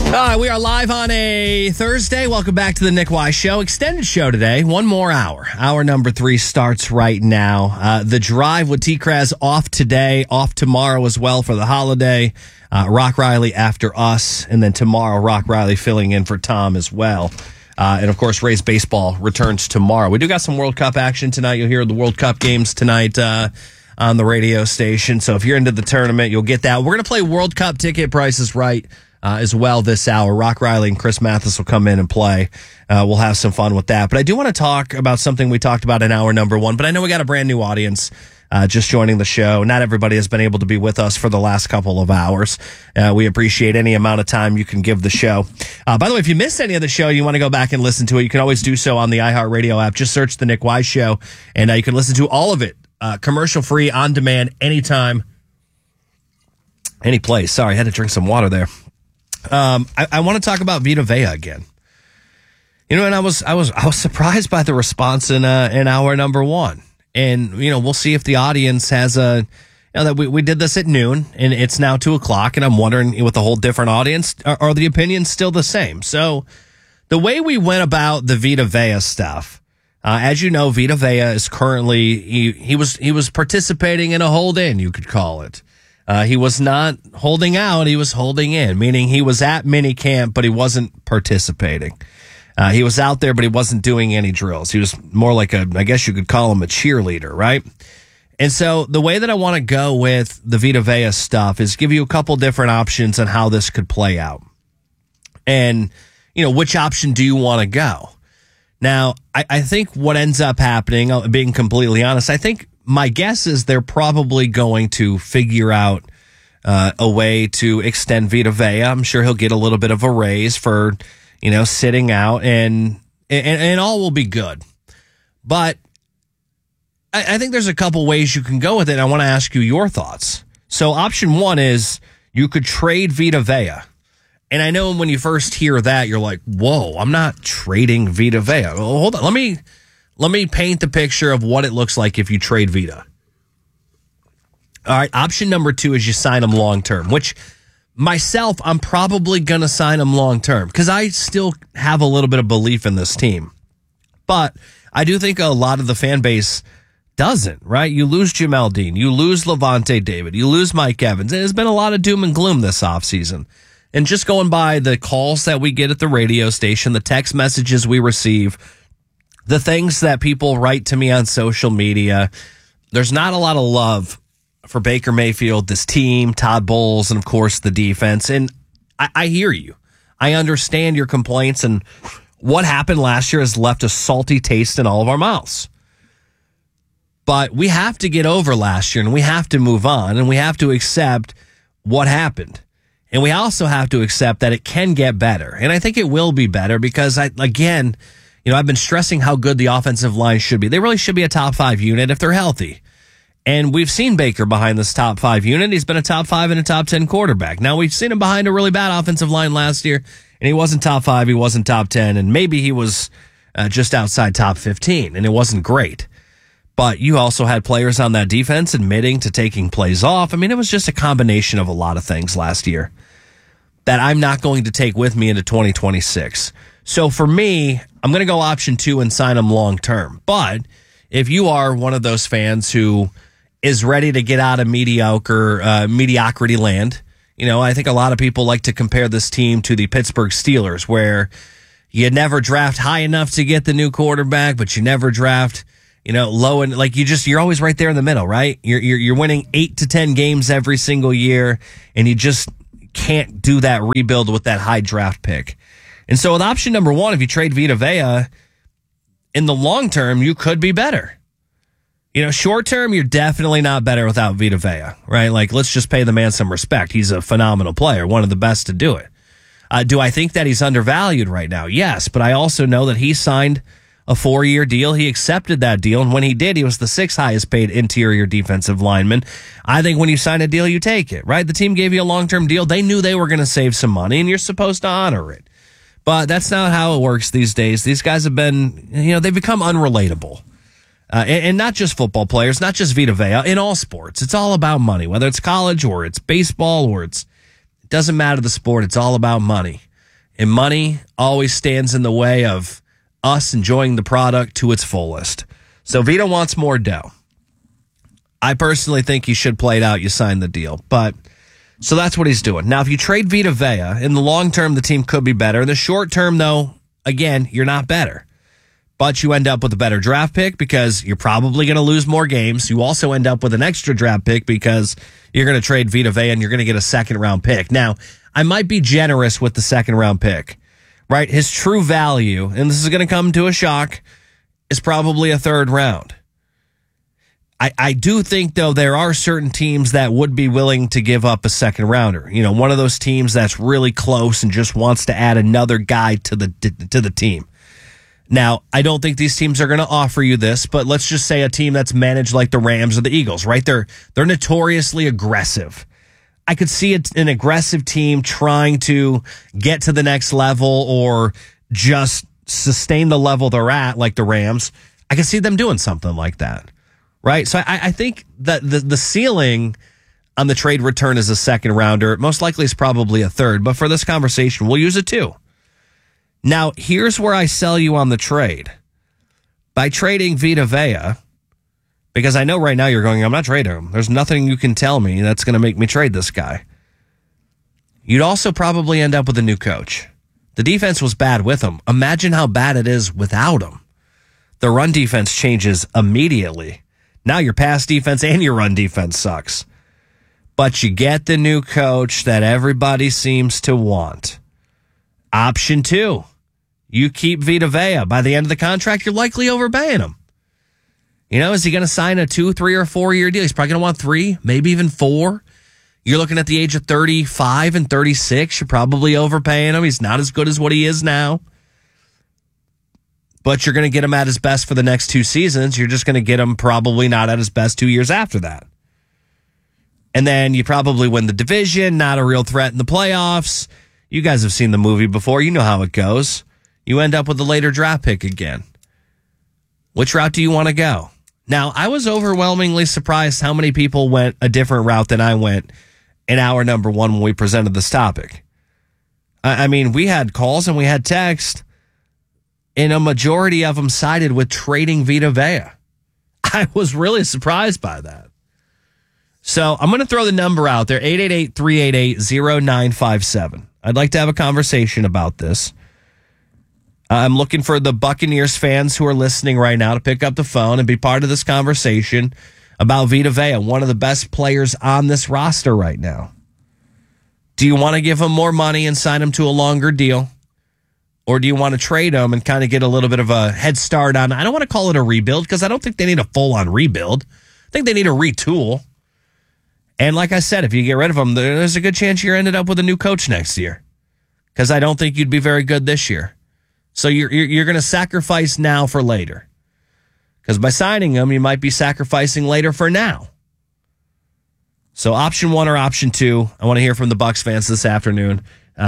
We are live on a Thursday. Welcome back to the Nick Wise Show. Extended show today. One more hour. Hour number 3 starts right now. The Drive with T-Kraz off today, off tomorrow as well for the holiday. Rock Riley after us, and then tomorrow Rock Riley filling in for Tom as well. And, of course, Rays baseball returns tomorrow. We do got some World Cup action tonight. You'll hear the World Cup games tonight on the radio station. So if you're into the tournament, you'll get that. We're going to play World Cup ticket prices right as well this hour. Rock Riley and Chris Mathis will come in and play. We'll have some fun with that. But I do want to talk about something we talked about in hour number 1. But I know we got a brand new audience just joining the show. Not everybody has been able to be with us for the last couple of hours. We appreciate any amount of time you can give the show. By the way, if you missed any of the show, you want to go back and listen to it, you can always do so on the iHeartRadio app. Just search The Nick Wise Show, and you can listen to all of it commercial-free, on demand, anytime, any place. Sorry, I had to drink some water there. I want to talk about Vita Vea again. You know, and I was surprised by the response in hour number 1. And, you know, we'll see if the audience has that we did this at noon and it's now 2:00. And I'm wondering, with a whole different audience, are the opinions still the same? So the way we went about the Vita Vea stuff, as you know, Vita Vea is currently, he was participating in a hold in, you could call it. He was not holding out, he was holding in, meaning he was at minicamp, but he wasn't participating. He was out there, but he wasn't doing any drills. He was more like I guess you could call him a cheerleader, right? And so the way that I want to go with the Vita Vea stuff is give you a couple different options on how this could play out. And, you know, which option do you want to go? Now, I think what ends up happening, being completely honest, I think my guess is they're probably going to figure out a way to extend Vita Vea. I'm sure he'll get a little bit of a raise for, you know, sitting out, and all will be good. But I think there's a couple ways you can go with it. I want to ask you your thoughts. So option 1 is you could trade Vita Vea. And I know when you first hear that, you're like, whoa, I'm not trading Vita Vea. Well, hold on. Let me paint the picture of what it looks like if you trade Vita. All right. Option number 2 is you sign him long term, which myself, I'm probably going to sign him long term because I still have a little bit of belief in this team. But I do think a lot of the fan base doesn't, right? You lose Jamel Dean, you lose Levante David, you lose Mike Evans. And there's been a lot of doom and gloom this offseason. And just going by the calls that we get at the radio station, the text messages we receive, the things that people write to me on social media, there's not a lot of love for Baker Mayfield, this team, Todd Bowles, and of course the defense. And I hear you. I understand your complaints, and what happened last year has left a salty taste in all of our mouths. But we have to get over last year, and we have to move on, and we have to accept what happened. And we also have to accept that it can get better. And I think it will be better because, I've been stressing how good the offensive line should be. They really should be a top 5 unit if they're healthy. And we've seen Baker behind this top 5 unit. He's been a top 5 and a top 10 quarterback. Now, we've seen him behind a really bad offensive line last year, and he wasn't top 5, he wasn't top 10, and maybe he was just outside top 15, and it wasn't great. But you also had players on that defense admitting to taking plays off. I mean, it was just a combination of a lot of things last year that I'm not going to take with me into 2026. So for me, I'm going to go option 2 and sign him long term. But if you are one of those fans who is ready to get out of mediocrity land, you know, I think a lot of people like to compare this team to the Pittsburgh Steelers, where you never draft high enough to get the new quarterback, but you never draft, you know, low, and like you're always right there in the middle, right? You're winning 8 to 10 games every single year, and you just can't do that rebuild with that high draft pick. And so with option number 1, if you trade Vita Vea, in the long term, you could be better. You know, short term, you're definitely not better without Vita Vea, right? Like, let's just pay the man some respect. He's a phenomenal player, one of the best to do it. Do I think that he's undervalued right now? Yes, but I also know that he signed a 4-year deal. He accepted that deal, and when he did, he was the 6th highest paid interior defensive lineman. I think when you sign a deal, you take it, right? The team gave you a long-term deal. They knew they were going to save some money, and you're supposed to honor it. But that's not how it works these days. These guys have been, you know, they've become unrelatable. And not just football players, not just Vita Vea, in all sports. It's all about money, whether it's college or it's baseball or it doesn't matter the sport. It's all about money. And money always stands in the way of us enjoying the product to its fullest. So Vita wants more dough. I personally think he should play it out. You sign the deal. But so that's what he's doing. Now, if you trade Vita Vea, in the long term, the team could be better. In the short term, though, again, you're not better. But you end up with a better draft pick because you're probably going to lose more games. You also end up with an extra draft pick because you're going to trade Vita Vea and you're going to get a second-round pick. Now, I might be generous with the second-round pick, right? His true value, and this is going to come to a shock, is probably a third round. I do think, though, there are certain teams that would be willing to give up a second rounder. You know, one of those teams that's really close and just wants to add another guy to the team. Now, I don't think these teams are going to offer you this, but let's just say a team that's managed like the Rams or the Eagles, right? They're notoriously aggressive. I could see an aggressive team trying to get to the next level or just sustain the level they're at, like the Rams. I could see them doing something like that. Right. So I think that the ceiling on the trade return is a second rounder. Most likely is probably a third. But for this conversation, we'll use it too. Now, here's where I sell you on the trade. By trading Vita Vea, because I know right now you're going, I'm not trading him. There's nothing you can tell me that's going to make me trade this guy. You'd also probably end up with a new coach. The defense was bad with him. Imagine how bad it is without him. The run defense changes immediately. Now your pass defense and your run defense sucks. But you get the new coach that everybody seems to want. Option 2, you keep Vita Vea. By the end of the contract, you're likely overpaying him. You know, is he going to sign a 2, 3, or 4 year deal? He's probably going to want 3, maybe even 4. You're looking at the age of 35 and 36. You're probably overpaying him. He's not as good as what he is now. But you're going to get him at his best for the next 2 seasons. You're just going to get him probably not at his best 2 years after that. And then you probably win the division, not a real threat in the playoffs. You guys have seen the movie before. You know how it goes. You end up with a later draft pick again. Which route do you want to go? Now, I was overwhelmingly surprised how many people went a different route than I went in hour number 1 when we presented this topic. I mean, we had calls and we had text, and a majority of them sided with trading Vita Vea. I was really surprised by that. So I'm going to throw the number out there, 888-388-0957. I'd like to have a conversation about this. I'm looking for the Buccaneers fans who are listening right now to pick up the phone and be part of this conversation about Vita Vea, one of the best players on this roster right now. Do you want to give him more money and sign him to a longer deal? Or do you want to trade him and kind of get a little bit of a head start on, I don't want to call it a rebuild because I don't think they need a full-on rebuild. I think they need a retool. And like I said, if you get rid of him, there's a good chance you're ended up with a new coach next year. Because I don't think you'd be very good this year. So you're going to sacrifice now for later. Because by signing him, you might be sacrificing later for now. So option 1 or option 2, I want to hear from the Bucs fans this afternoon.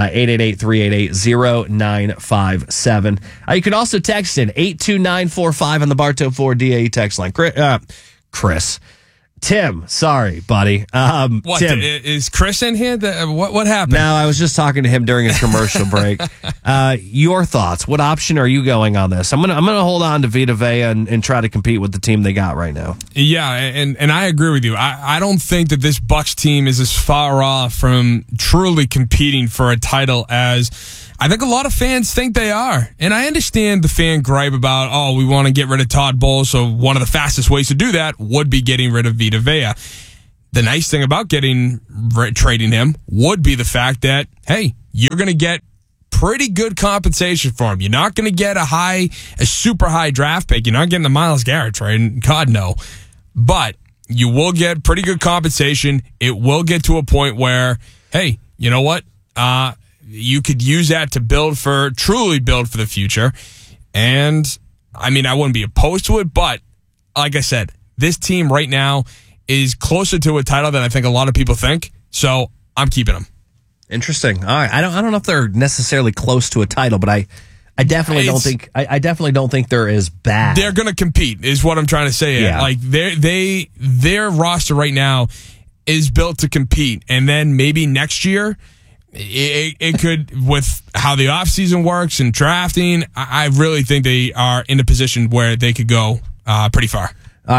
888-388-0957. You can also text in 82945 on the Bartow 4 DAE text line. Chris. Tim, sorry, buddy. What, Tim. Is Chris in here? What happened? No, I was just talking to him during a commercial break. Your thoughts? What option are you going on this? I'm gonna hold on to Vita Vea and try to compete with the team they got right now. Yeah, and I agree with you. I don't think that this Bucs team is as far off from truly competing for a title as I think a lot of fans think they are. And I understand the fan gripe about, we want to get rid of Todd Bowles, so one of the fastest ways to do that would be getting rid of Vita Vea. The nice thing about trading him would be the fact that, hey, you're going to get pretty good compensation for him. You're not going to get a super high draft pick. You're not getting the Myles Garrett trade. God, no. But you will get pretty good compensation. It will get to a point where, hey, you know what? You could use that to truly build for the future. And, I mean, I wouldn't be opposed to it, but like I said, this team right now is closer to a title than I think a lot of people think. So I'm keeping them. Interesting. All right. I don't know if they're necessarily close to a title, but I definitely don't think I definitely don't think they're as bad. They're going to compete, is what I'm trying to say. Yeah. Like their roster right now is built to compete, and then maybe next year it could, with how the offseason works and drafting, I really think they are in a position where they could go pretty far.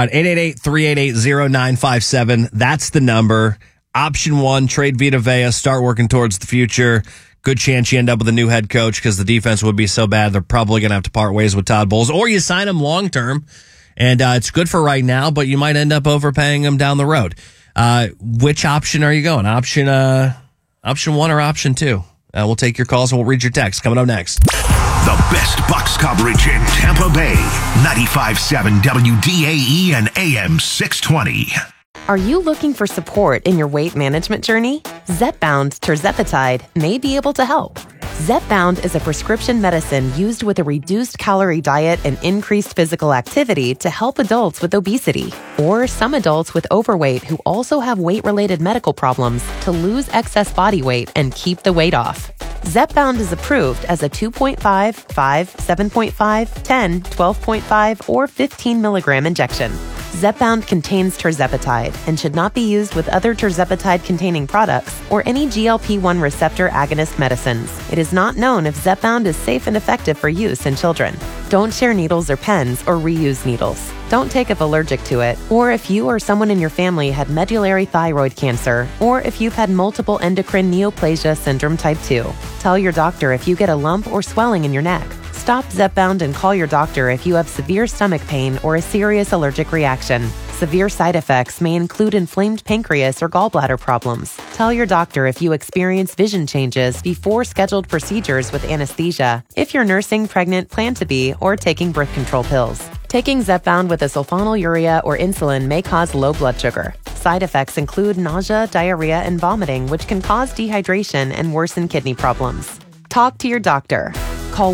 888-388-0957. That's the number. Option 1, trade Vita Vea, start working towards the future. Good chance you end up with a new head coach because the defense would be so bad they're probably going to have to part ways with Todd Bowles. Or you sign him long-term, and it's good for right now, but you might end up overpaying him down the road. Which option are you going? Option 1 or option 2? We'll take your calls and we'll read your texts. Coming up next. The best Bucs coverage in Tampa Bay. 95.7 WDAE and AM 620. Are you looking for support in your weight management journey? Zepbound tirzepatide may be able to help. Zepbound is a prescription medicine used with a reduced calorie diet and increased physical activity to help adults with obesity or some adults with overweight who also have weight-related medical problems to lose excess body weight and keep the weight off. Zepbound is approved as a 2.5, 5, 7.5, 10, 12.5, or 15 milligram injection. Zepbound contains tirzepatide and should not be used with other tirzepatide-containing products or any GLP-1 receptor agonist medicines. It is not known if Zepbound is safe and effective for use in children. Don't share needles or pens or reuse needles. Don't take if allergic to it, or if you or someone in your family had medullary thyroid cancer, or if you've had multiple endocrine neoplasia syndrome type 2. Tell your doctor if you get a lump or swelling in your neck. Stop Zepbound and call your doctor if you have severe stomach pain or a serious allergic reaction. Severe side effects may include inflamed pancreas or gallbladder problems. Tell your doctor if you experience vision changes before scheduled procedures with anesthesia, if you're nursing, pregnant, plan to be, or taking birth control pills. Taking Zepbound with a sulfonylurea or insulin may cause low blood sugar. Side effects include nausea, diarrhea, and vomiting, which can cause dehydration and worsen kidney problems. Talk to your doctor. Call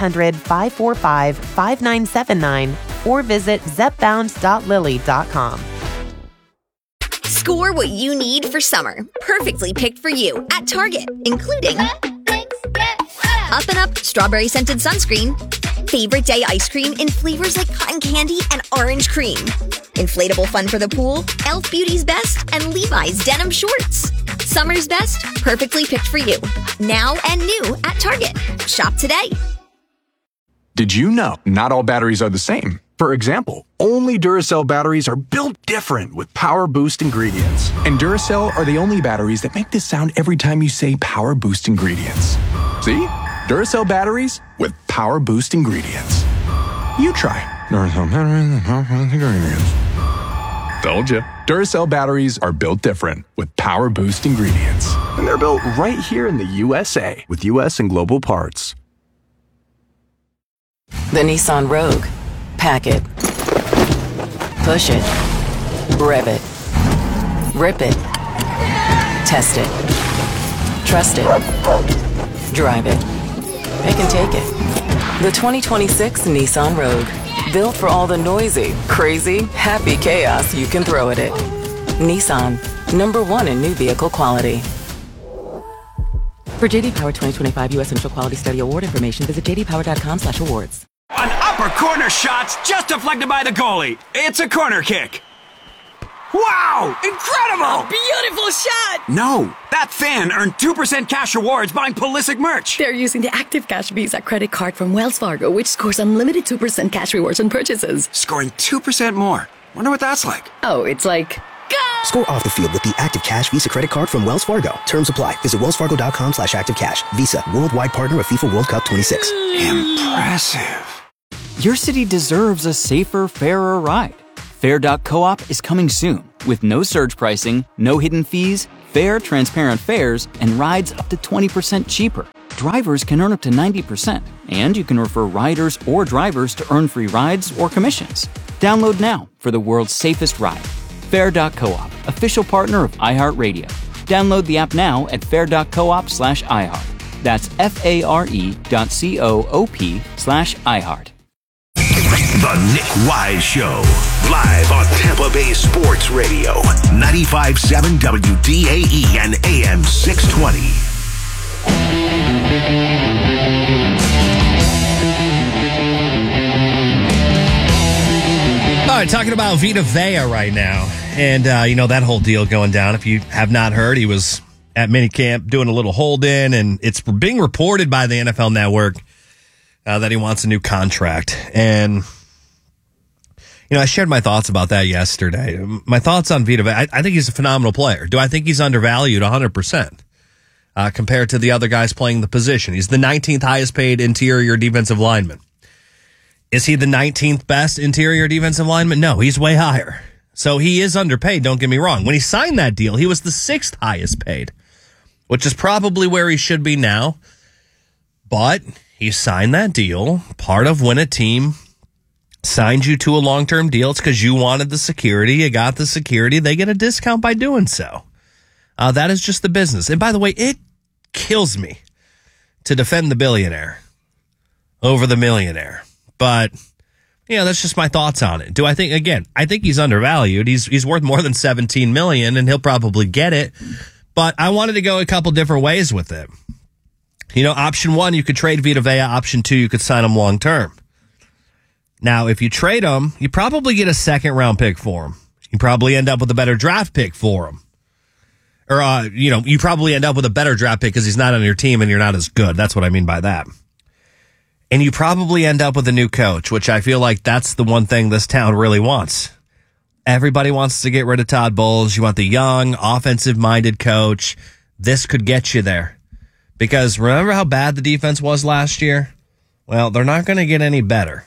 1-800-545-5979 or visit zepbound.lily.com. Score what you need for summer, perfectly picked for you at Target, including Up and Up strawberry scented sunscreen, favorite day ice cream in flavors like cotton candy and orange cream, inflatable fun for the pool, Elf Beauty's Best, and Levi's denim shorts. Summer's best, perfectly picked for you. Now and new at Target. Shop today. Did you know not all batteries are the same? For example, only Duracell batteries are built different with Power Boost ingredients. And Duracell are the only batteries that make this sound every time you say Power Boost ingredients. See? Duracell batteries with Power Boost ingredients. You try. Duracell batteries with Power Boost ingredients. Told you. Duracell batteries are built different with Power Boost ingredients. And they're built right here in the USA with US and global parts. The Nissan Rogue. Pack it. Push it. Rev it. Rip it. Test it. Trust it. Drive it. It can take it. The 2026 Nissan Rogue. Built for all the noisy, crazy, happy chaos you can throw at it. Nissan. #1 in new vehicle quality. For JD Power 2025 U.S. Initial Quality Study Award information, visit jdpower.com/awards. An upper corner shot's just deflected by the goalie. It's a corner kick. Wow! Incredible! Beautiful shot! No, that fan earned 2% cash rewards buying Pulisic merch. They're using the Active Cash Visa credit card from Wells Fargo, which scores unlimited 2% cash rewards on purchases. Scoring 2% more. Wonder what that's like. Oh, it's like... Go! Score off the field with the Active Cash Visa credit card from Wells Fargo. Terms apply. Visit wellsfargo.com/activecash. Visa, worldwide partner of FIFA World Cup 26. Impressive. Your city deserves a safer, fairer ride. Fair.coop is coming soon with no surge pricing, no hidden fees, fair, transparent fares, and rides up to 20% cheaper. Drivers can earn up to 90%, and you can refer riders or drivers to earn free rides or commissions. Download now for the world's safest ride. Fair.coop, official partner of iHeartRadio. Download the app now at fair.coop/iHeart. That's FARE.coop/iHeart. The Nick Wise Show, live on Tampa Bay Sports Radio, 95.7 WDAE and AM 620. All right, talking about Vita Vea right now. And, that whole deal going down. If you have not heard, he was at minicamp doing a little hold-in, and it's being reported by the NFL Network that he wants a new contract. And, I shared my thoughts about that yesterday. My thoughts on Vita Vea, I think he's a phenomenal player. Do I think he's undervalued? 100%. Compared to the other guys playing the position. He's the 19th highest paid interior defensive lineman. Is he the 19th best interior defensive lineman? No, he's way higher. So he is underpaid, don't get me wrong. When he signed that deal, he was the 6th highest paid, which is probably where he should be now. But he signed that deal. Part of when a team signed you to a long-term deal, it's because you wanted the security. You got the security. They get a discount by doing so. That is just the business. And by the way, it kills me to defend the billionaire over the millionaire. But, that's just my thoughts on it. I think he's undervalued. He's worth more than $17 million, and he'll probably get it. But I wanted to go a couple different ways with it. Option 1, you could trade Vita Vea. Option 2, you could sign him long term. Now, if you trade him, you probably get a second-round pick for him. You probably end up with a better draft pick for him. Or, you probably end up with a better draft pick because he's not on your team and you're not as good. That's what I mean by that. And you probably end up with a new coach, which I feel like that's the one thing this town really wants. Everybody wants to get rid of Todd Bowles. You want the young, offensive-minded coach. This could get you there. Because remember how bad the defense was last year? Well, they're not going to get any better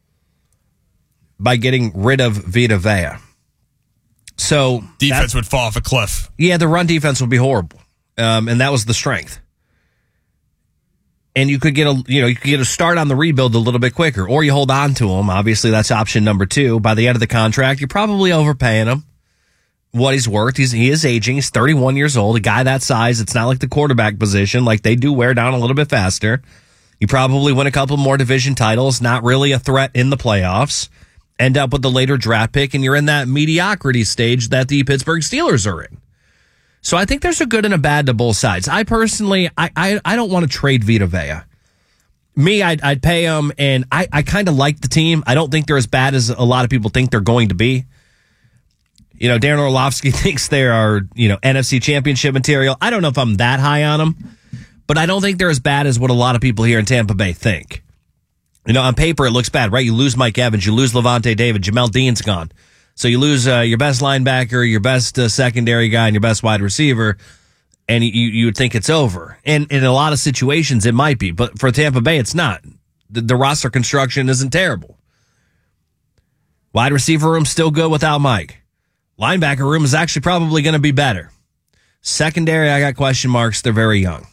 by getting rid of Vita Vea. So defense would fall off a cliff. Yeah, the run defense would be horrible. And that was the strength. And you could get a start on the rebuild a little bit quicker, or you hold on to him. Obviously, that's option number 2. By the end of the contract, you're probably overpaying him what he's worth. He is aging. He's 31 years old. A guy that size, it's not like the quarterback position. Like, they do wear down a little bit faster. You probably win a couple more division titles. Not really a threat in the playoffs. End up with the later draft pick, and you're in that mediocrity stage that the Pittsburgh Steelers are in. So I think there's a good and a bad to both sides. I personally, I don't want to trade Vita Vea. Me, I'd pay him, and I kind of like the team. I don't think they're as bad as a lot of people think they're going to be. Darren Orlovsky thinks they are, NFC Championship material. I don't know if I'm that high on them, but I don't think they're as bad as what a lot of people here in Tampa Bay think. On paper, it looks bad, right? You lose Mike Evans, you lose Levante David, Jamel Dean's gone. So you lose your best linebacker, your best secondary guy, and your best wide receiver, and you would think it's over. And in a lot of situations, it might be. But for Tampa Bay, it's not. The roster construction isn't terrible. Wide receiver room still good without Mike. Linebacker room is actually probably going to be better. Secondary, I got question marks. They're very young.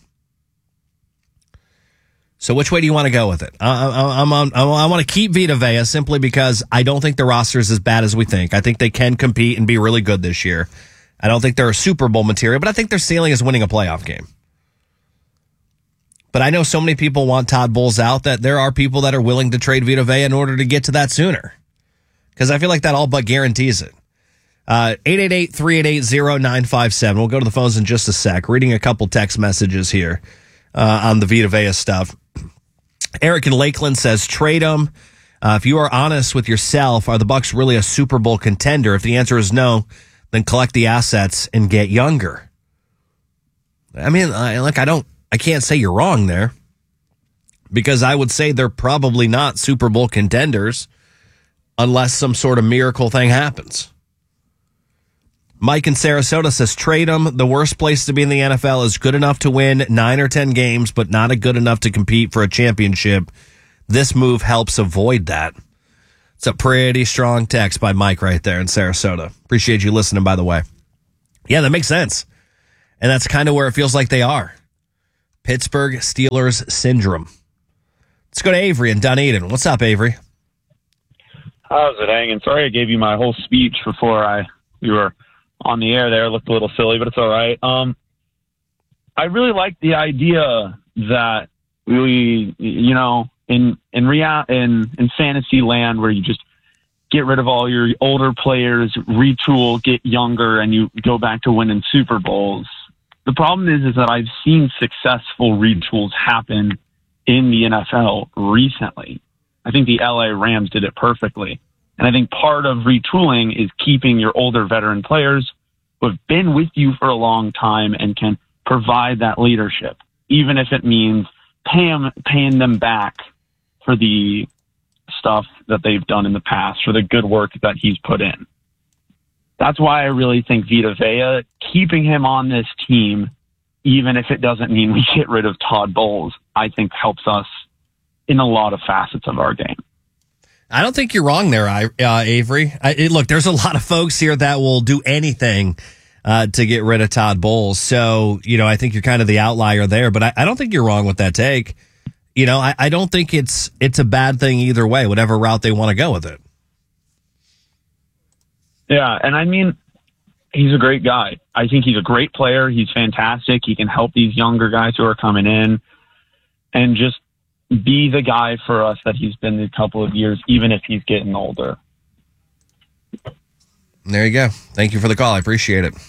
So which way do you want to go with it? I want to keep Vita Vea simply because I don't think the roster is as bad as we think. I think they can compete and be really good this year. I don't think they're a Super Bowl material, but I think their ceiling is winning a playoff game. But I know so many people want Todd Bowles out that there are people that are willing to trade Vita Vea in order to get to that sooner. Because I feel like that all but guarantees it. 888-388-0957. We'll go to the phones in just a sec. Reading a couple text messages here on the Vita Vea stuff. Eric in Lakeland says, trade him. If you are honest with yourself, are the Bucs really a Super Bowl contender? If the answer is no, then collect the assets and get younger. I mean, I can't say you're wrong there, because I would say they're probably not Super Bowl contenders unless some sort of miracle thing happens. Mike in Sarasota says, trade him. The worst place to be in the NFL is good enough to win 9 or 10 games, but not good enough to compete for a championship. This move helps avoid that. It's a pretty strong text by Mike right there in Sarasota. Appreciate you listening, by the way. Yeah, that makes sense. And that's kind of where it feels like they are. Pittsburgh Steelers syndrome. Let's go to Avery in Dunedin. What's up, Avery? How's it hanging? Sorry I gave you my whole speech before you were on the air there. It looked a little silly, but it's all right. I really like the idea that we, in fantasy land where you just get rid of all your older players, retool, get younger, and you go back to winning Super Bowls. The problem is that I've seen successful retools happen in the NFL recently. I think the LA Rams did it perfectly. And I think part of retooling is keeping your older veteran players who have been with you for a long time and can provide that leadership, even if it means paying them back for the stuff that they've done in the past, for the good work that he's put in. That's why I really think Vita Vea, keeping him on this team, even if it doesn't mean we get rid of Todd Bowles, I think helps us in a lot of facets of our game. I don't think you're wrong there, Avery. Look, there's a lot of folks here that will do anything to get rid of Todd Bowles. So, I think you're kind of the outlier there, but I don't think you're wrong with that take. I don't think it's a bad thing either way, whatever route they want to go with it. Yeah, and I mean, he's a great guy. I think he's a great player. He's fantastic. He can help these younger guys who are coming in and just be the guy for us that he's been a couple of years, even if he's getting older. There you go. Thank you for the call. I appreciate it.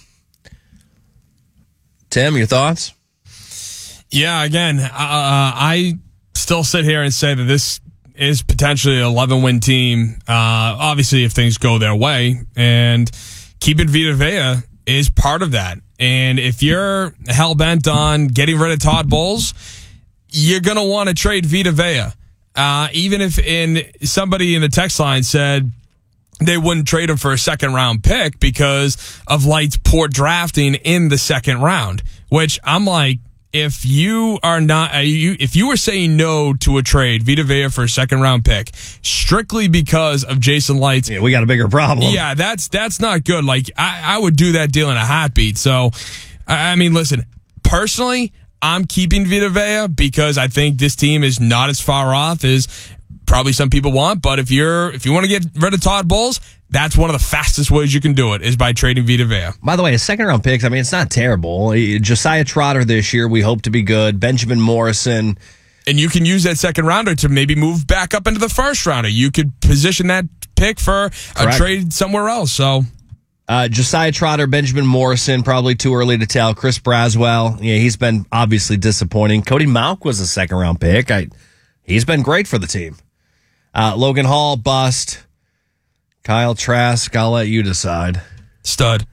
Tim, your thoughts? Yeah, again, I still sit here and say that this is potentially an 11-win team, obviously if things go their way, and keeping Vita Vea is part of that. And if you're hell-bent on getting rid of Todd Bowles, you're going to want to trade Vita Vea. Even if somebody in the text line said they wouldn't trade him for a second-round pick because of Light's poor drafting in the second round, which I'm like, if you were saying no to a trade, Vita Vea for a second round pick, strictly because of Jason Light's, we got a bigger problem. Yeah, that's not good. Like I would do that deal in a heartbeat. So, I mean, listen, personally, I'm keeping Vita Vea because I think this team is not as far off as probably some people want. But if you want to get rid of Todd Bowles, that's one of the fastest ways you can do it is by trading Vita Vea. By the way, a second-round picks, I mean, it's not terrible. Josiah Trotter this year, we hope to be good. Benjamin Morrison. And you can use that second rounder to maybe move back up into the first rounder. You could position that pick for a trade somewhere else. So, Josiah Trotter, Benjamin Morrison, probably too early to tell. Chris Braswell, he's been obviously disappointing. Cody Mauch was a second-round pick. He's been great for the team. Logan Hall, bust. Kyle Trask, I'll let you decide. Stud.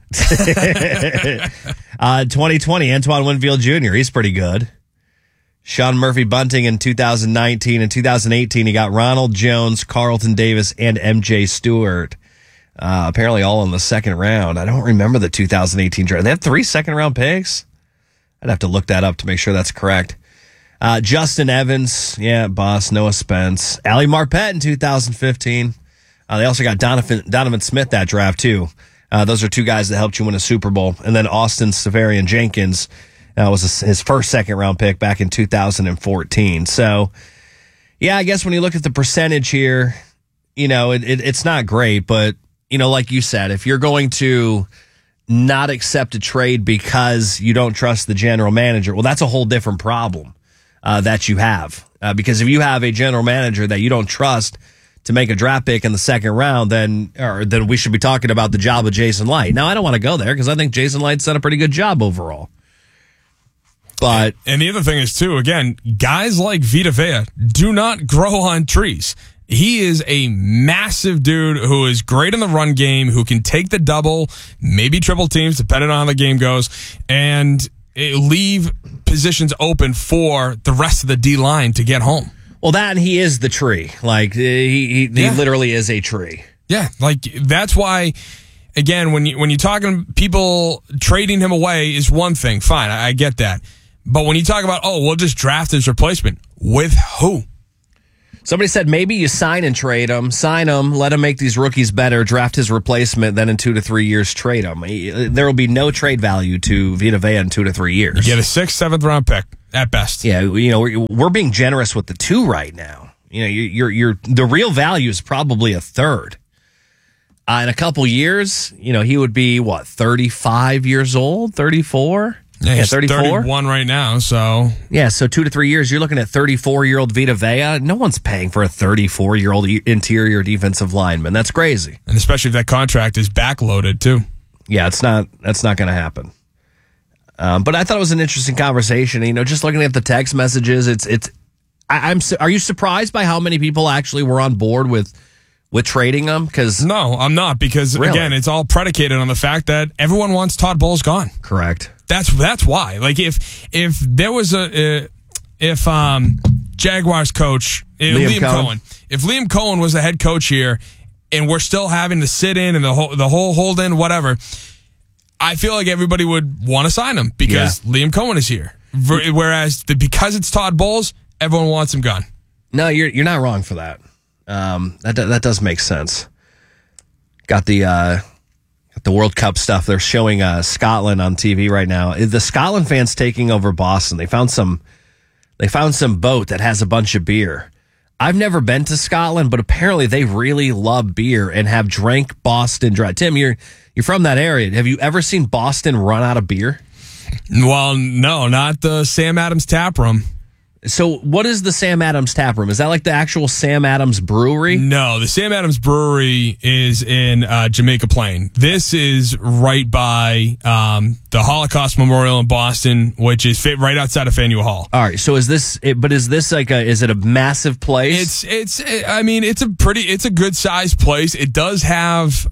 2020, Antoine Winfield Jr., he's pretty good. Sean Murphy Bunting in 2019. In 2018, he got Ronald Jones, Carlton Davis, and MJ Stewart. Apparently all in the second round. I don't remember the 2018 draft. They have 3 second-round picks? I'd have to look that up to make sure that's correct. Justin Evans, boss. Noah Spence. Ali Marpet in 2015. They also got Donovan Smith that draft, too. Those are 2 guys that helped you win a Super Bowl. And then Austin Severian Jenkins was his first second-round pick back in 2014. So, I guess when you look at the percentage here, it's not great. But, like you said, if you're going to not accept a trade because you don't trust the general manager, well, that's a whole different problem that you have. Because if you have a general manager that you don't trust to make a draft pick in the second round, then we should be talking about the job of Jason Light. Now, I don't want to go there because I think Jason Light's done a pretty good job overall. But and the other thing is, too, again, guys like Vita Vea do not grow on trees. He is a massive dude who is great in the run game, who can take the double, maybe triple teams, depending on how the game goes, and leave positions open for the rest of the D-line to get home. Well, that and he is the tree. Like, he literally is a tree. Yeah, like, that's why, again, when you're talking people trading him away is one thing. Fine, I get that. But when you talk about, we'll just draft his replacement, with who? Somebody said maybe you sign and trade him, sign him, let him make these rookies better, draft his replacement, then in 2 to 3 years trade him. There will be no trade value to Vita Vea in 2 to 3 years. You get a 6th, 7th round pick at best. Yeah, we're being generous with the 2 right now. You're the real value is probably a third. In a couple years, he would be 35 years old, 34. Yeah, he's 34? 31 right now, so... Yeah, so 2 to 3 years, you're looking at 34-year-old Vita Vea. No one's paying for a 34-year-old interior defensive lineman. That's crazy. And especially if that contract is backloaded, too. Yeah, that's not going to happen. But I thought it was an interesting conversation. Just looking at the text messages, are you surprised by how many people actually were on board with trading them? No, I'm not, because, again, it's all predicated on the fact that everyone wants Todd Bowles gone. Correct. That's why. Like if there was Jaguars coach Liam Cohen, if Liam Cohen was the head coach here, and we're still having to sit in and the whole hold in, whatever, I feel like everybody would want to sign him because Liam Cohen is here. Whereas because it's Todd Bowles, everyone wants him gone. No, you're not wrong for that. That does make sense. Got the World Cup stuff. They're showing Scotland on TV right now. The Scotland fans taking over Boston. They found some boat that has a bunch of beer. I've never been to Scotland, but apparently they really love beer and have drank Boston dry. Tim, you're from that area. Have you ever seen Boston run out of beer? Well, no, not the Sam Adams Tap Room. So what is the Sam Adams Tap Room? Is that like the actual Sam Adams Brewery? No, the Sam Adams Brewery is in Jamaica Plain. This is right by the Holocaust Memorial in Boston, which is right outside of Faneuil Hall. All right, so is this like is it a massive place? It's a good sized place. It does have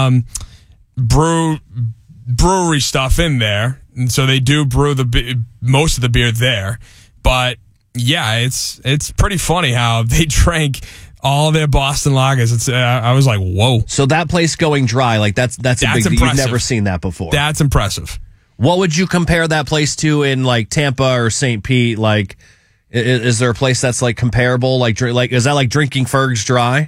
brewery stuff in there, and so they do brew most of the beer there, but yeah, it's pretty funny how they drank all their Boston lagers. I was like, whoa. So that place going dry, like that's a big impressive. You've never seen that before. That's impressive. What would you compare that place to in like Tampa or St. Pete? Like, is there a place that's like comparable? Like is that like drinking Ferg's dry?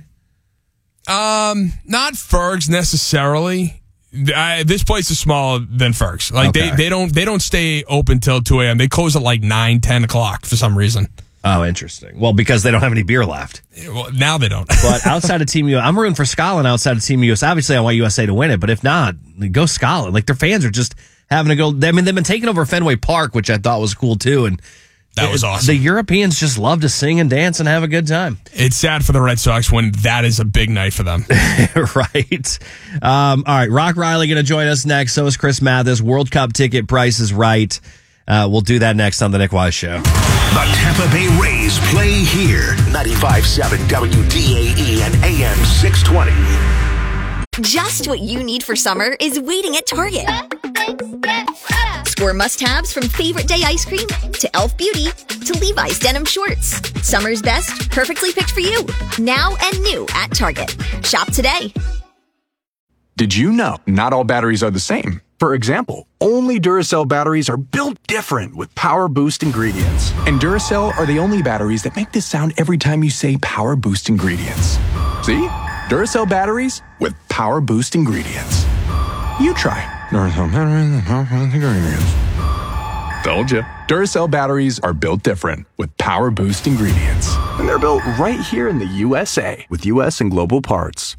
Not Ferg's necessarily. This place is smaller than Ferg's. Like they don't stay open till 2 a.m. They close at like 9, 10 o'clock for some reason. Oh, interesting. Well, because they don't have any beer left. Well, now they don't. But outside of Team USA, I'm rooting for Scotland outside of Team USA. Obviously, I want USA to win it, but if not, go Scotland. Like their fans are just having to go. I mean, they've been taking over Fenway Park, which I thought was cool too, and that was awesome. The Europeans just love to sing and dance and have a good time. It's sad for the Red Sox when that is a big night for them. Right. All right. Rock Riley going to join us next. So is Chris Mathis. World Cup ticket price is right. We'll do that next on The Nick Wise Show. The Tampa Bay Rays play here. 95.7 WDAE and AM 620. Just what you need for summer is waiting at Target. Score must-haves from favorite day ice cream to Elf Beauty to Levi's denim shorts. Summer's best, perfectly picked for you. Now and new at Target. Shop today. Did you know not all batteries are the same? For example, only Duracell batteries are built different with Power Boost ingredients. And Duracell are the only batteries that make this sound every time you say Power Boost ingredients. See? Duracell batteries with Power Boost ingredients. You try. Duracell batteries with Power Boost ingredients. Told you. Duracell batteries are built different with Power Boost ingredients. And they're built right here in the USA with US and global parts.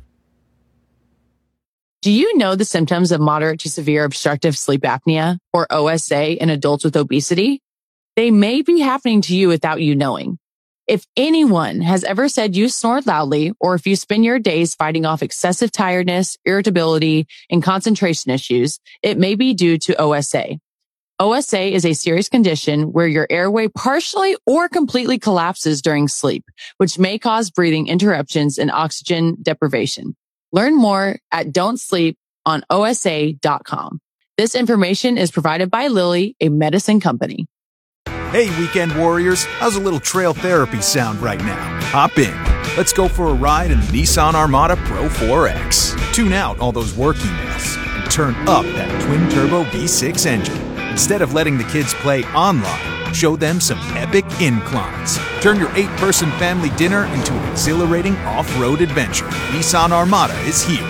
Do you know the symptoms of moderate to severe obstructive sleep apnea, or OSA, in adults with obesity? They may be happening to you without you knowing. If anyone has ever said you snore loudly, or if you spend your days fighting off excessive tiredness, irritability, and concentration issues, it may be due to OSA. OSA is a serious condition where your airway partially or completely collapses during sleep, which may cause breathing interruptions and oxygen deprivation. Learn more at don'tsleeponosa.com. This information is provided by Lilly, a medicine company. Hey, weekend warriors, how's a little trail therapy sound right now? Hop in. Let's go for a ride in the Nissan Armada Pro 4X. Tune out all those work emails and turn up that twin-turbo V6 engine. Instead of letting the kids play online, show them some epic inclines. Turn your 8-person family dinner into an exhilarating off-road adventure. Nissan Armada is here.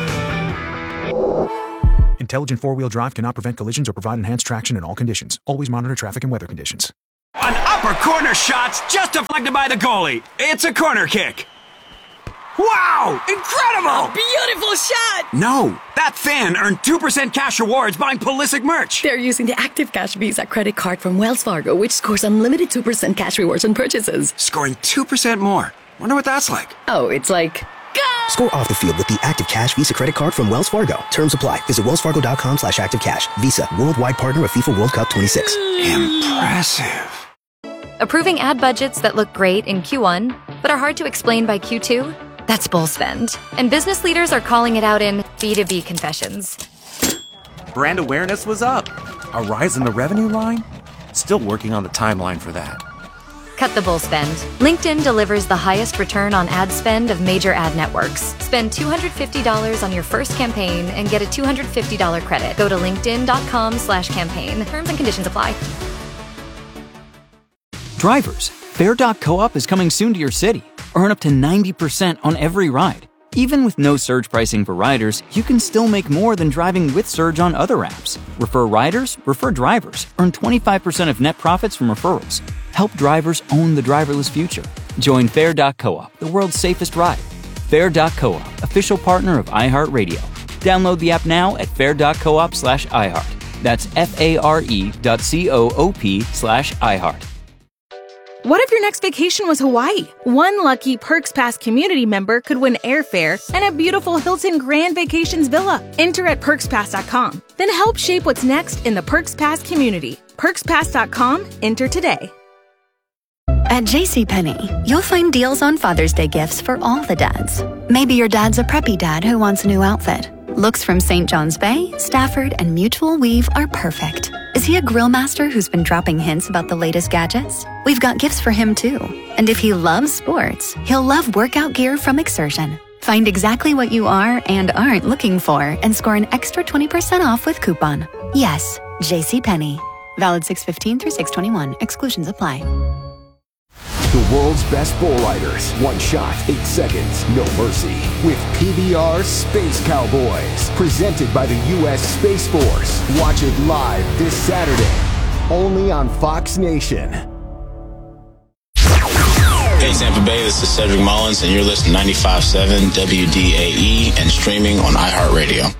Intelligent four-wheel drive cannot prevent collisions or provide enhanced traction in all conditions. Always monitor traffic and weather conditions. An upper corner shot's just deflected by the goalie. It's a corner kick. Wow! Incredible! Beautiful shot! No, that fan earned 2% cash rewards buying Pulisic merch. They're using the Active Cash Visa credit card from Wells Fargo, which scores unlimited 2% cash rewards on purchases. Scoring 2% more. Wonder what that's like. Oh, it's like... Go! Score off the field with the Active Cash Visa credit card from Wells Fargo. Terms apply. Visit wellsfargo.com/activecash. Visa, worldwide partner of FIFA World Cup 26. Impressive. Approving ad budgets that look great in Q1, but are hard to explain by Q2? That's bull spend. And business leaders are calling it out in B2B confessions. Brand awareness was up, A rise in the revenue line? Still working on the timeline for that. Cut the bull spend. LinkedIn delivers the highest return on ad spend of major ad networks. Spend $250 on your first campaign and get a $250 credit. Go to linkedin.com/campaign. Terms and conditions apply. Drivers, Fair.coop is coming soon to your city. Earn up to 90% on every ride. Even with no surge pricing for riders, you can still make more than driving with Surge on other apps. Refer riders, refer drivers. Earn 25% of net profits from referrals. Help drivers own the driverless future. Join Fair.coop, the world's safest ride. Fair.coop, official partner of iHeartRadio. Download the app now at fair.coop/iHeart. That's FARE.coop/iHeart. What if your next vacation was Hawaii? One lucky Perks Pass community member could win airfare and a beautiful Hilton Grand Vacations villa. Enter at PerksPass.com. Then help shape what's next in the Perks Pass community. PerksPass.com. Enter today. At JCPenney, you'll find deals on Father's Day gifts for all the dads. Maybe your dad's a preppy dad who wants a new outfit. Looks from St. John's Bay, Stafford, and Mutual Weave are perfect. Is he a grill master who's been dropping hints about the latest gadgets? We've got gifts for him too. And if he loves sports, he'll love workout gear from Exertion. Find exactly what you are and aren't looking for and score an extra 20% off with coupon. Yes, JCPenney. Valid 6/15 through 6/21. Exclusions apply. The world's best bull riders. One shot, 8 seconds, no mercy. With PBR Space Cowboys. Presented by the U.S. Space Force. Watch it live this Saturday. Only on Fox Nation. Hey, Tampa Bay, this is Cedric Mullins, and you're listening to 95.7 WDAE and streaming on iHeartRadio.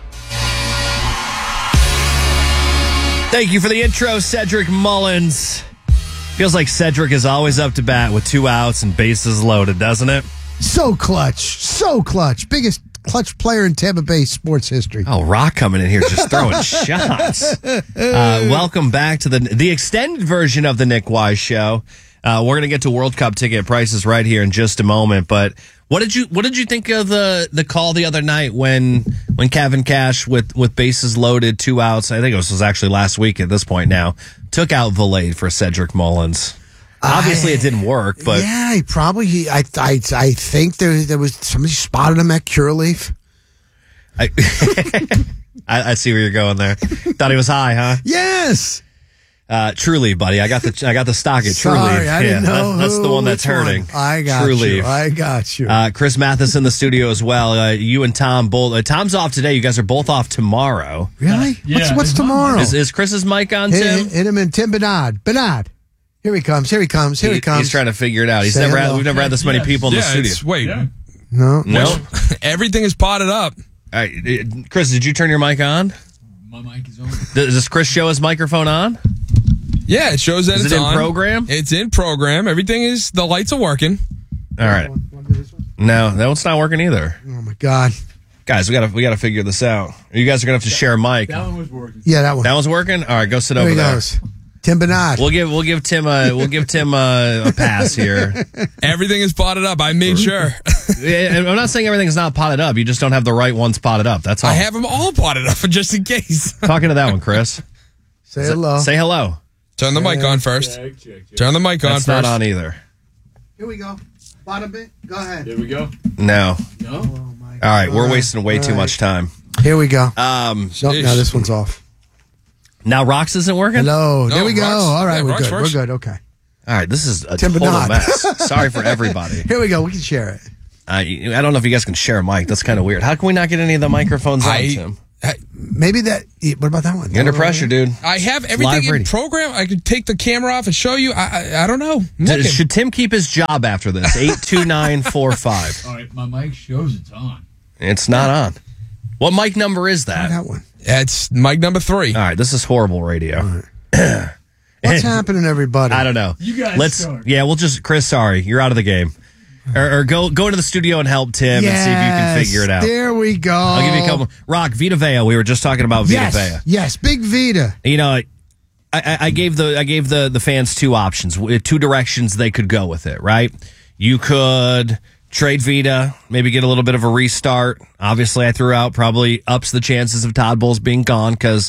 Thank you for the intro, Cedric Mullins. Feels like Cedric is always up to bat with 2 outs and bases loaded, doesn't it? So clutch. Biggest clutch player in Tampa Bay sports history. Oh, Rock coming in here just throwing shots. Welcome back to the extended version of the Nick Wise Show. We're going to get to World Cup ticket prices right here in just a moment. But what did you think of the call the other night when Kevin Cash with bases loaded, 2 outs? I think it was actually last week at this point now. Took out Valade for Cedric Mullins. Obviously, it didn't work, but yeah, I think there was somebody spotted him at Curaleaf. I see where you're going there. Thought he was high, huh? Yes. Truly, buddy. I got the stock at Truly. Sorry, I didn't know. That's the one that's hurting. I got Truly. you. I got you. Chris Mathis in the studio as well. You and Tom both. Tom's off today. You guys are both off tomorrow. Really? What's tomorrow? Is Chris's mic on, Tim? Hit him in Tim Bernard. Bernard. Here he comes. He comes. He's trying to figure it out. We've never had this many people in the studio. Wait. No. Everything is potted up. All right, Chris, did you turn your mic on? My mic is on. Does Chris show his microphone on? Yeah, it shows that it's on. Is it in program? It's in program. The lights are working. All right. No, that one's not working either. Oh my God. Guys, we gotta figure this out. You guys are gonna have to share a mic. That one was working. Yeah, that one. That one's working? All right, go sit there over there. Goes. Tim Bernard. We'll give Tim a pass here. Everything is potted up. I made sure. I'm not saying everything's not potted up. You just don't have the right ones potted up. That's all. I have them all potted up just in case. Talking to that one, Chris. Say hello. Say hello. Turn the mic on first. Check. Turn the mic on first. That's not on either. Here we go. Bottom bit. Go ahead. Here we go. No. No. Oh my God. All right, we're wasting way too much time. Here we go. Now this one's off. Now Rox isn't working? Hello. There we go. All right, we're good. Works. We're good. Okay. All right, this is a Tim total Bernard. mess. Sorry for everybody. Here we go. We can share it. I don't know if you guys can share a mic. That's kind of weird. How can we not get any of the microphones on, Tim? Maybe that. What about that one? You're under pressure, dude. I have everything in program. I could take the camera off and show you. I don't know. Should Tim keep his job after this? 82945. All right, my mic shows it's on. It's not on. What mic number is that? That one. It's mic number 3. All right, this is horrible radio. What's happening, everybody? I don't know. You guys start. Yeah, we'll just, Chris, sorry, you're out of the game. Or go into the studio and help Tim and see if you can figure it out. There we go. I'll give you a couple. Rock, Vita Vea. We were just talking about Vita Vea. Yes, big Vita. You know, I gave the fans 2 options, 2 directions they could go with it, right? You could trade Vita, maybe get a little bit of a restart. Obviously, I threw out probably ups the chances of Todd Bowles being gone because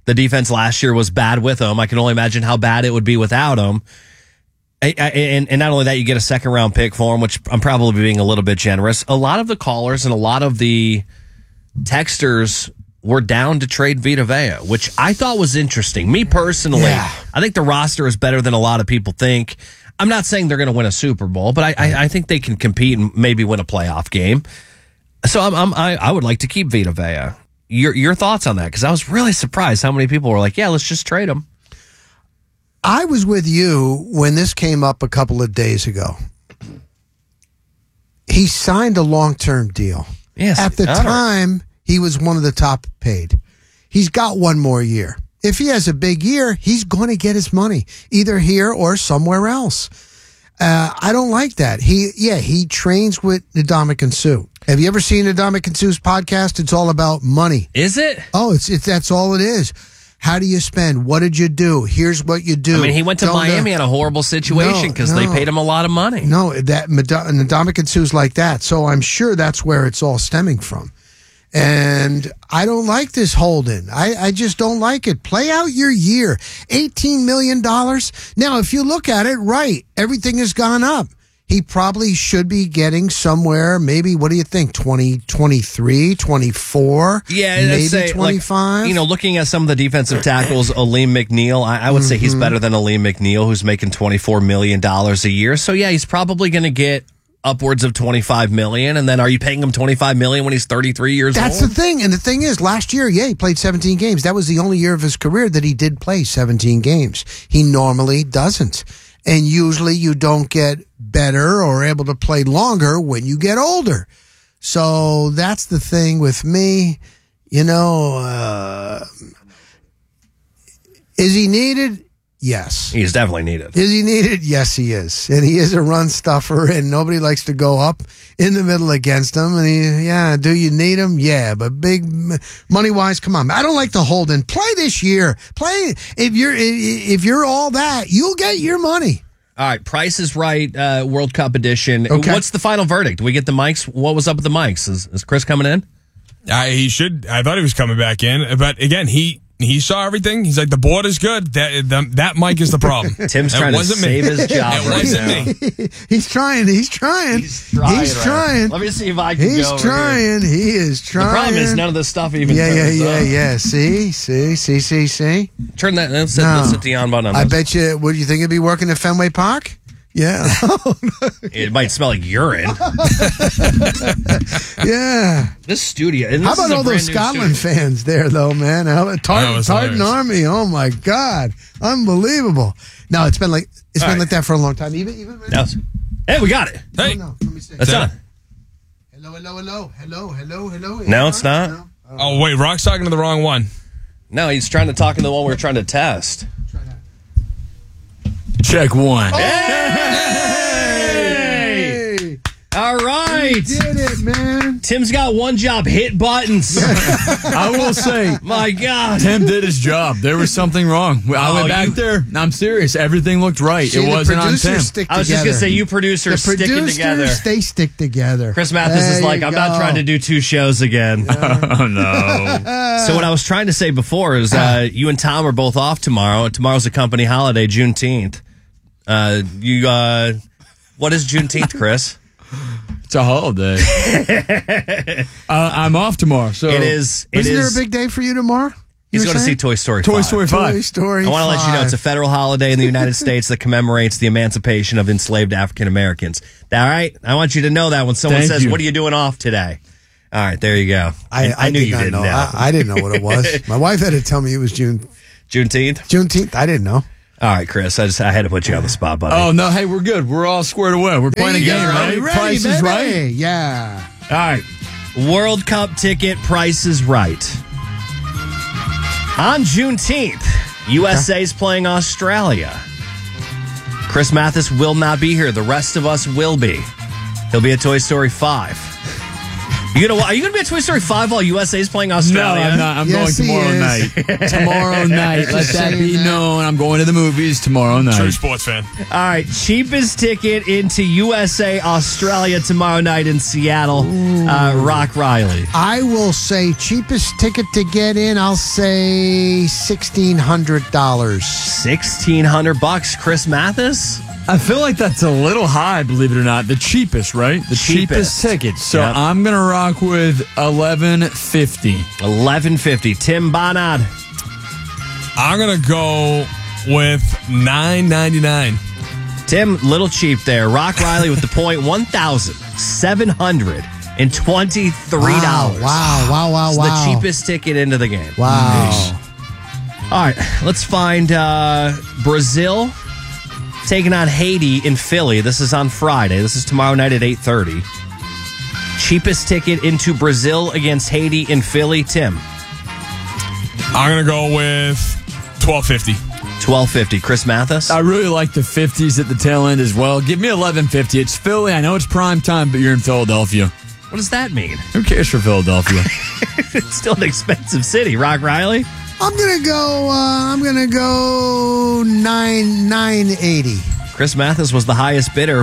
The defense last year was bad with him. I can only imagine how bad it would be without him. And not only that, you get a second-round pick for him, which I'm probably being a little bit generous. A lot of the callers and a lot of the texters were down to trade Vita Vea, which I thought was interesting. Me personally, I think the roster is better than a lot of people think. I'm not saying they're going to win a Super Bowl, but I think they can compete and maybe win a playoff game. So I would like to keep Vita Vea. Your thoughts on that? Because I was really surprised how many people were like, yeah, let's just trade him. I was with you when this came up a couple of days ago. He signed a long-term deal. Yes, at the time, he was one of the top paid. He's got one more year. If he has a big year, he's going to get his money, either here or somewhere else. I don't like that. He trains with Ndamukong Suh. Have you ever seen Ndamukong Suh's podcast? It's all about money. Is it? Oh, it's that's all it is. How do you spend? What did you do? Here's what you do. I mean, he went to Miami in a horrible situation because they paid him a lot of money. No, that Ndamukong Suh's like that. So I'm sure that's where it's all stemming from. And I don't like this hold-in. I just don't like it. Play out your year. $18 million. Now, if you look at it, right, everything has gone up. He probably should be getting somewhere, maybe, what do you think, 23, 24? Yeah, maybe say, 25? Like, looking at some of the defensive tackles, Aleem McNeil, I would say he's better than Aleem McNeil, who's making $24 million a year. So, yeah, he's probably going to get upwards of $25 million. And then are you paying him $25 million when he's 33 years old? That's the thing. And the thing is, last year, he played 17 games. That was the only year of his career that he did play 17 games. He normally doesn't. And usually you don't get better or able to play longer when you get older. So that's the thing with me. Is he needed? Yes. He's definitely needed. Is he needed? Yes, he is. And he is a run stuffer, and nobody likes to go up in the middle against him. And do you need him? Yeah, but big money-wise, come on. I don't like the hold-in. Play this year. Play. If you're all that, you'll get your money. All right, Price is Right, World Cup edition. Okay. What's the final verdict? Do we get the mics? What was up with the mics? Is Chris coming in? He should. I thought he was coming back in, but again, he saw everything. He's like, the board is good. That mic is the problem. Tim's trying to save his job. It wasn't me. He's trying. He's trying. Let me see if I can go He's over trying. here. He is trying. The problem is none of this stuff even turns up. Yeah. See? Turn that. Let's hit the on button on I this. bet you, would you think it'd be working at Fenway Park? Yeah. It might smell like urine. Yeah. This studio. And How this about all those Scotland fans there, though, man? Tartan Army. Oh my God, unbelievable! No, it's been like that for a long time. Even hey, we got it. Hey, let me see. That's on. Hello. No, it's not. Oh wait, Rock's talking to the wrong one. No, he's trying to talk into the one we were trying to test. Check one. Hey! All right. You did it, man. Tim's got one job: hit buttons. I will say, my God, Tim did his job. There was something wrong. I went back there. I'm serious. Everything looked right. It wasn't on Tim. I was just gonna say, you producers sticking together. They stick together. Chris Mathis is like, I'm not trying to do two shows again. Oh no. So what I was trying to say before is, you and Tom are both off tomorrow. Tomorrow's a company holiday, Juneteenth. What is Juneteenth, Chris? It's a holiday. I'm off tomorrow, so it is. Isn't there a big day for you tomorrow? He's going to see Toy Story 5. Toy Story 5. Toy Story I want to 5. let you know it's a federal holiday in the United States that commemorates the emancipation of enslaved African Americans. All right, I want you to know that when someone says, "What are you doing off today?" All right, there you go. I knew you didn't know. I didn't know what it was. My wife had to tell me it was Juneteenth. Juneteenth. I didn't know. All right, Chris. I had to put you on the spot, buddy. Oh no, hey, we're good. We're all squared away. We're playing a game, right? Price is Right. Yeah. All right. World Cup ticket, Price is Right. On Juneteenth, USA's playing Australia. Chris Mathis will not be here. The rest of us will be. He'll be at Toy Story 5. Are you gonna be at Toy Story 5 while USA's playing Australia? No, I'm not. I'm going tomorrow night. Tomorrow night. Let that be known. I'm going to the movies tomorrow night. True sports fan. All right, cheapest ticket into USA Australia tomorrow night in Seattle. Rock Riley. I will say cheapest ticket to get in. I'll say $1,600. $1,600. Chris Mathis. I feel like that's a little high, believe it or not. The cheapest, right? The cheapest ticket. So I'm going to rock with $1,150. $1,150. Tim Bonad. I'm going to go with $9.99. Tim, little cheap there. Rock Riley with the point, $1,723. Wow. It's the cheapest ticket into the game. Wow. All right, let's find Brazil taking on Haiti in Philly. This is on Friday. This is tomorrow night at 8:30. Cheapest ticket into Brazil against Haiti in Philly. Tim. I'm going to go with $12.50. $12.50. Chris Mathis. I really like the 50s at the tail end as well. Give me $11.50. It's Philly. I know it's prime time, but you're in Philadelphia. What does that mean? Who cares for Philadelphia? It's still an expensive city. Rock Riley. I'm gonna go $980. Chris Mathis was the highest bidder,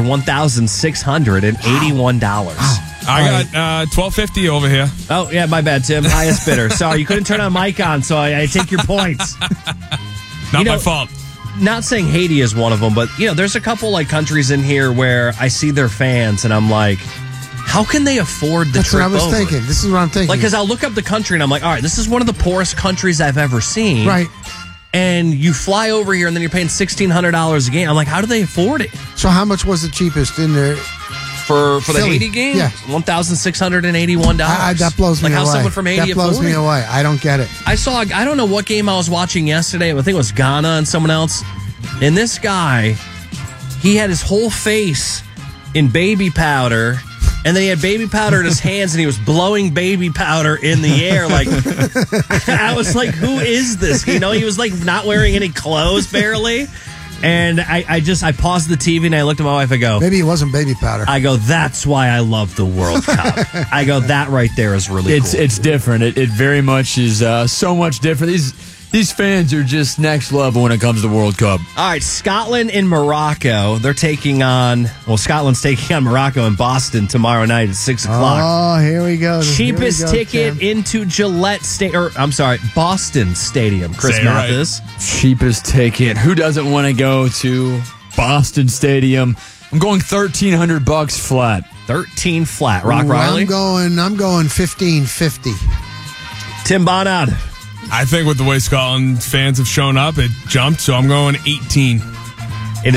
$1,681. I got $12.50 over here. Oh yeah, my bad, Tim. Highest bidder. Sorry, you couldn't turn on mic on, so I take your points. Not my fault. Not saying Haiti is one of them, but there's a couple like countries in here where I see their fans and I'm like, how can they afford the That's trip what I was over? thinking. This is what I'm thinking. Like, because I'll look up the country and I'm like, all right, this is one of the poorest countries I've ever seen. Right. And you fly over here and then you're paying $1,600 a game. I'm like, how do they afford it? So how much was the cheapest in there? For the Philly. Haiti game? Yeah. $1,681. That blows me away. Like how someone from Haiti That blows me afforded it. away. I don't get it. I don't know what game I was watching yesterday. I think it was Ghana and someone else. And this guy, he had his whole face in baby powder. And then he had baby powder in his hands, and he was blowing baby powder in the air. Like, I was like, who is this? He was like not wearing any clothes, barely. And I paused the TV, and I looked at my wife. I go, maybe it wasn't baby powder. I go, that's why I love the World Cup. I go, that right there is really cool. It's different. It very much is so much different. These fans are just next level when it comes to World Cup. All right, Scotland and Morocco. They're Scotland's taking on Morocco in Boston tomorrow night at 6 o'clock. Oh, here we go. Cheapest ticket into Boston Stadium. Chris Mathis. Right. Cheapest ticket. Who doesn't want to go to Boston Stadium? I'm going $1,300 flat. 13 flat. Rock Riley. I'm going $1,550. Tim Bonad. I think with the way Scotland fans have shown up, it jumped, so I'm going 18. It is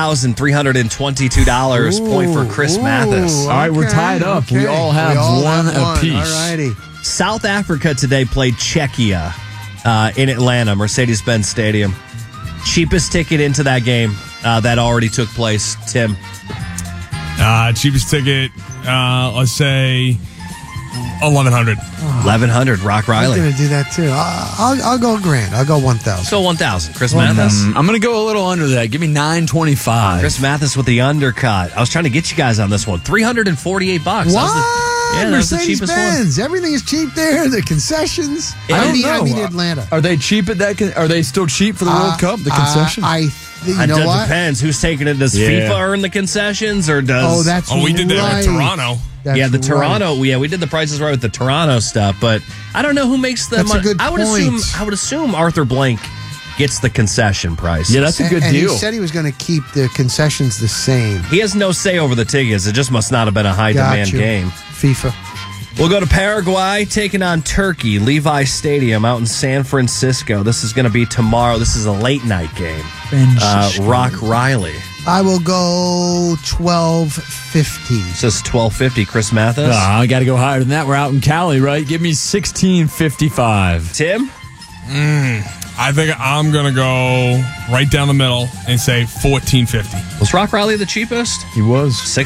$1,322. Point for Chris Mathis. All right, we're tied up. Okay. We all have one apiece. All righty. South Africa today played Czechia in Atlanta, Mercedes-Benz Stadium. Cheapest ticket into that game that already took place, Tim. Cheapest ticket, let's say $1,100. $1,100. Rock Riley. I'm going to do that too. I'll go $1,000. I'll go $1,000. So $1,000. Chris Mathis. I'm going to go a little under that. Give me $925. Chris Mathis with the undercut. I was trying to get you guys on this one. $348. What? That was the cheapest Mercedes-Benz. Everything is cheap there. The concessions. I mean Atlanta. Are they cheap at that? Are they still cheap for the World Cup? The concessions? You know what? Depends. Who's taking it? Does FIFA earn the concessions or does? we did that in Toronto. That's Toronto. Yeah, we did the prices right with the Toronto stuff, but I don't know who makes the money. A good point. I would assume Arthur Blank gets the concession price. Yeah, that's a good and deal. He said he was going to keep the concessions the same. He has no say over the tickets. It just must not have been a high demand game. FIFA. We'll go to Paraguay, taking on Turkey, Levi Stadium out in San Francisco. This is going to be tomorrow. This is a late night game. Rock Riley. I will go $1,250. Says $1,250. Chris Mathis. I got to go higher than that. We're out in Cali, right? Give me $1,655. Tim. I think I'm going to go right down the middle and say $1,450. Was Rock Riley the cheapest? He was.